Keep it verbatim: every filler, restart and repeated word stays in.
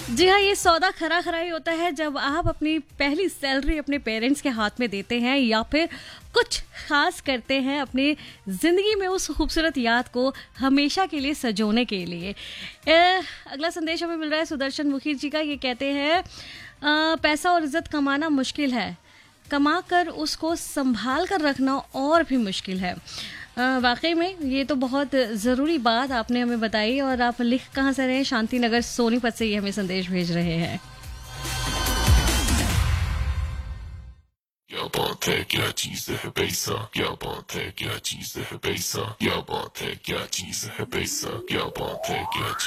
जी हाँ, ये सौदा खरा-खरा ही होता है जब आप अपनी पहली सैलरी अपने पेरेंट्स के हाथ में देते हैं या फिर कुछ ख़ास करते हैं अपनी ज़िंदगी में उस खूबसूरत याद को हमेशा के लिए सँजोने के लिए। अ, अगला संदेश हमें मिल रहा है सुदर्शन मुखी जी का, ये कहते हैं अ, पैसा और इज़्ज़त कमाना मुश्किल है, कमा कर उसको सँभाल कर रखना और भी मुश्किल है। अ, वाक़ई में ये तो बहुत ज़रूरी बात आपने हमें बताई। और आप लिख कहाँ से रहे हैं? शांति नगर सोनीपत से ये हमें संदेश भेज रहे हैं। क्या बात है, क्या चीज है पैसा, क्या बात है, क्या चीज है पैसा, क्या बात है, क्या चीज है पैसा, क्या बात है, क्या चीज